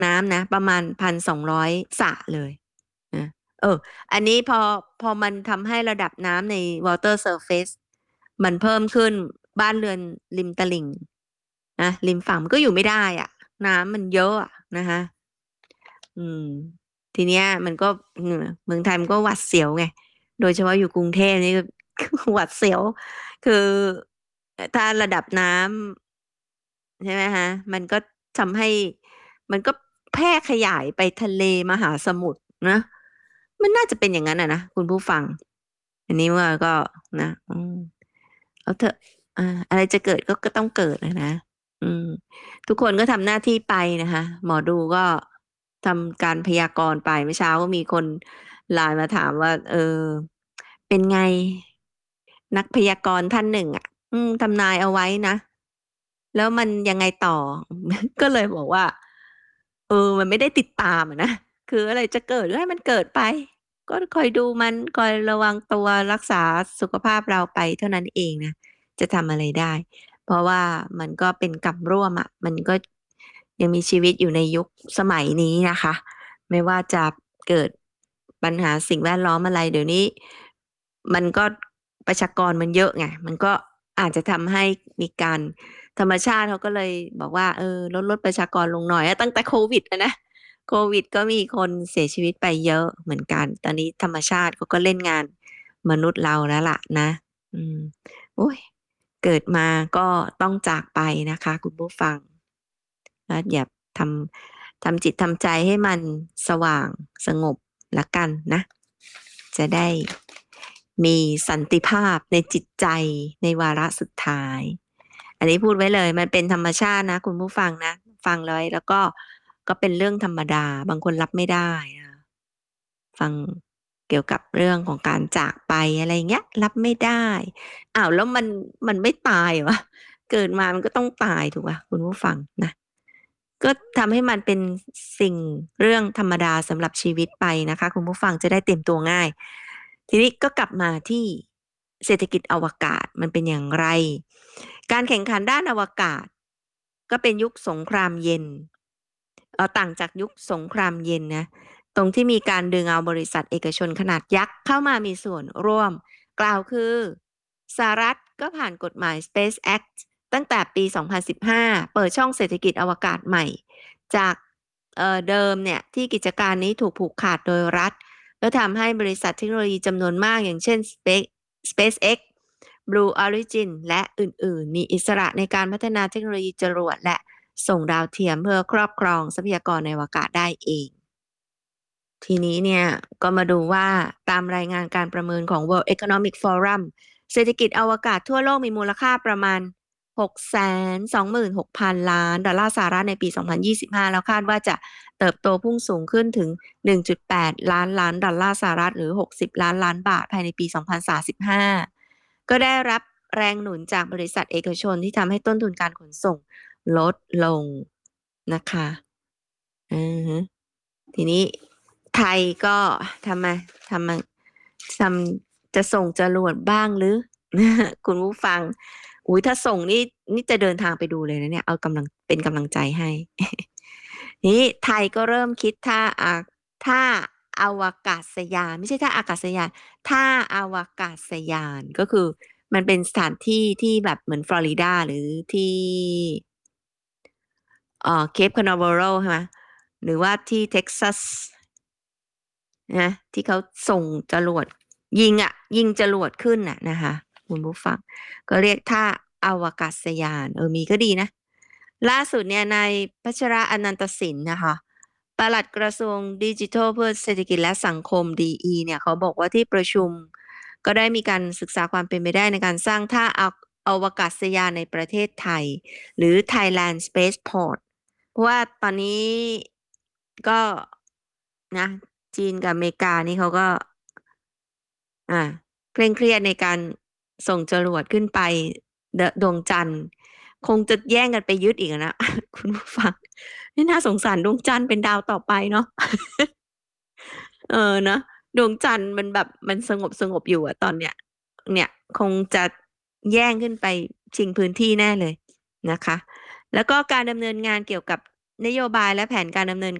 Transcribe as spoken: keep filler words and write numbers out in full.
น้ำนะประมาณพันสองร้อยสระเลยนะเอออันนี้พอพอมันทำให้ระดับน้ำใน water surface มันเพิ่มขึ้นบ้านเรือนริมตลิ่งนะริมฝั่งมันก็อยู่ไม่ได้อ่ะน้ำมันเยอะอะนะคะอืมทีเนี้ยมันก็เมืองเมืองไทยมันก็หวัดเสียวไงโดยเฉพาะอยู่กรุงเทพนี่ก็หวัดเสียวคือถ้าระดับน้ำใช่ไหมฮะมันก็ทำให้มันก็แพร่ขยายไปทะเลมหาสมุทรนะมันน่าจะเป็นอย่างนั้นอะนะคุณผู้ฟังอันนี้ว่าก็นะอืมเอาเถอะอ่าอะไรจะเกิดก็ก็ต้องเกิดนะนะอืมทุกคนก็ทำหน้าที่ไปนะคะหมอดูก็ทำการพยากรณ์ไปเมื่อเช้าก็มีคนไลน์มาถามว่าเออเป็นไงนักพยากรณ์ท่านหนึ่งอ่ะอืมทำนายเอาไว้นะแล้วมันยังไงต่อก็เลยบอกว่าเออมันไม่ได้ติดตามอะนะคืออะไรจะเกิดก็ให้มันเกิดไปก็คอยดูมันคอยระวังตัวรักษาสุขภาพเราไปเท่านั้นเองนะจะทำอะไรได้ เพราะว่ามันก็เป็นกรรมร่วมอ่ะมันก็ยังมีชีวิตอยู่ในยุคสมัยนี้นะคะไม่ว่าจะเกิดปัญหาสิ่งแวดล้อมอะไรเดี๋ยวนี้มันก็ประชากรมันเยอะไงมันก็อาจจะทำให้มีการธรรมชาติเขาก็เลยบอกว่าเออลดลดประชากรลงหน่อยตั้งแต่โควิดอะนะโควิดก็มีคนเสียชีวิตไปเยอะเหมือนกันตอนนี้ธรรมชาติเขาก็เล่นงานมนุษย์เราแล้วล่ะนะอืมโอ้ย เกิดมาก็ต้องจากไปนะคะคุณผู้ฟังแล้วอย่าทำทำจิตทำใจให้มันสว่างสงบละกันนะ จะได้มีสันติภาพในจิตใจในวาระสุดท้าย อันนี้พูดไว้เลยมันเป็นธรรมชาตินะคุณผู้ฟังนะฟังเลยแล้วก็ก็เป็นเรื่องธรรมดาบางคนรับไม่ได้นะฟังเกี่ยวกับเรื่องของการจากไปอะไรเงี้ยรับไม่ได้อ้าวแล้วมันมันไม่ตายวะเกิดมามันก็ต้องตายถูกป่ะคุณผู้ฟังนะก็ทำให้มันเป็นสิ่งเรื่องธรรมดาสำหรับชีวิตไปนะคะคุณผู้ฟังจะได้เตรียมตัวง่ายทีนี้ก็กลับมาที่เศรษฐกิจอวกาศมันเป็นอย่างไรการแข่งขันด้านอวกาศก็เป็นยุคสงครามเย็นเออต่างจากยุคสงครามเย็นนะตรงที่มีการดึงเอาบริษัทเอกชนขนาดยักษ์เข้ามามีส่วนร่วมกล่าวคือสหรัฐก็ผ่านกฎหมาย Space Act ตั้งแต่ปี สองพันสิบห้า เปิดช่องเศรษฐกิจอวกาศใหม่ จากเอ่อเดิมเนี่ยที่กิจการนี้ถูกผูกขาดโดยรัฐแล้วทำให้บริษัทเทคโนโลยีจำนวนมากอย่างเช่น Space SpaceX Blue Origin และอื่นๆ มีอิสระในการพัฒนาเทคโนโลยีจรวดและส่งดาวเทียมเพื่อครอบครองทรัพยากรในอวกาศได้เอง ทีนี้เนี่ยก็มาดูว่าตามรายงานการประเมินของ World Economic Forum เศรษฐกิจอวกาศทั่วโลกมีมูลค่าประมาณ หกแสนสองหมื่นหกพัน ล้านดอลลาร์สหรัฐในปี สองพันยี่สิบห้า แล้วคาดว่าจะเติบโตพุ่งสูงขึ้นถึง หนึ่งจุดแปด ล้านล้านดอลลาร์สหรัฐหรือ หกสิบ ล้านล้านบาทภายในปี สองพันสามสิบห้า ก็ได้รับแรงหนุนจากบริษัทเอกชนที่ทำให้ต้นทุนการขนส่งลดลงนะคะอือฮึทีนี้ ไทยก็ทำไมทำไมทำจะส่งจรวดบ้างหรือคุณผู้ฟังอุ้ยถ้าส่งนี่นี่จะเดินทางไปดูเลยนะเนี่ยเอากำลังเป็นกำลังใจให้นี่ไทยก็เริ่มคิดท่าอาท่าอวกาศยานไม่ใช่ท่าอากาศยานท่าอวกาศยานก็คือมันเป็นสถานที่ที่แบบเหมือนฟลอริดาหรือที่เอ่อเคปคานาเวอรัลใช่ไหมหรือว่าที่เท็กซัส นะที่เขาส่งจรวดยิงอ่ะยิงจรวดขึ้นน่ะนะคะคุณผู้ฟังก็เรียกท่าอวกาศยานเออมีก็ดีนะล่าสุดเนี่ยนายพัชระอนันตสินนะคะปลัดกระทรวงดิจิทัลเพื่อเศรษฐกิจและสังคม ดี อี เนี่ยเขาบอกว่าที่ประชุมก็ได้มีการศึกษาความเป็นไปได้ในการสร้างท่าออวกาศยานในประเทศไทยหรือ Thailand Spaceport เพราะว่าตอนนี้ก็นะจีนกับอเมริกานี่เขาก็อ่าเคร่งเครียดในการส่งจรวดขึ้นไปดดวงจันทร์คงจะแย่งกันไปยึดอีกอะนะ คุณผู้ฟังนี่น่าสงสารดวงจันทร์เป็นดาวต่อไปเนาะ เออเนาะดวงจันทร์มันแบบมันสงบสงบอยู่อะตอนเนี้ยเนี่ยคงจะแย่งขึ้นไปชิงพื้นที่แน่เลยนะคะแล้วก็การดำเนินงานเกี่ยวกับนโยบายและแผนการดำเนิน